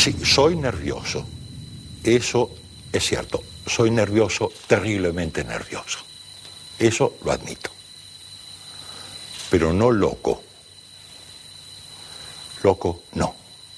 Sí, soy nervioso. Eso es cierto. Soy nervioso, terriblemente nervioso. Eso lo admito. Pero no loco. Loco, no.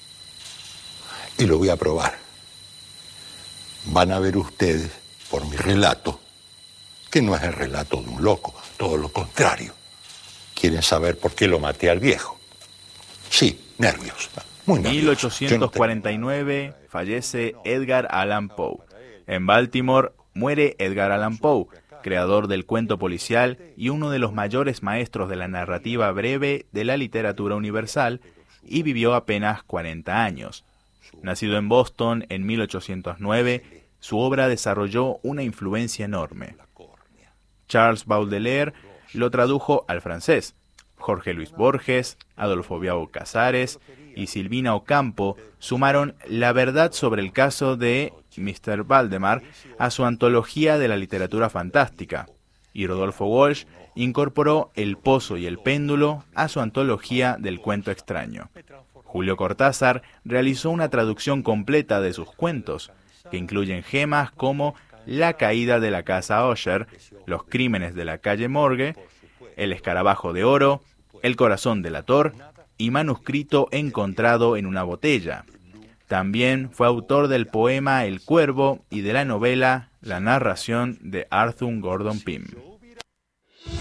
Y lo voy a probar. Van a ver ustedes, por mi relato, que no es el relato de un loco, todo lo contrario. Quieren saber por qué lo maté al viejo. Sí, nervios, muy nervioso. 1849 fallece Edgar Allan Poe. En Baltimore muere Edgar Allan Poe, creador del cuento policial y uno de los mayores maestros de la narrativa breve de la literatura universal, y vivió apenas 40 años. Nacido en Boston en 1809, su obra desarrolló una influencia enorme. Charles Baudelaire lo tradujo al francés. Jorge Luis Borges, Adolfo Bioy Casares y Silvina Ocampo sumaron La verdad sobre el caso de Mr. Valdemar a su antología de la literatura fantástica, y Rodolfo Walsh incorporó El pozo y el péndulo a su antología del cuento extraño. Julio Cortázar realizó una traducción completa de sus cuentos, que incluyen gemas como La caída de la casa Usher, Los crímenes de la calle Morgue, El escarabajo de oro, El corazón delator y Manuscrito encontrado en una botella. También fue autor del poema El cuervo y de la novela La narración de Arthur Gordon Pym.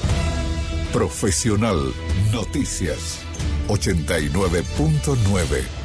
Profesional Noticias 89.9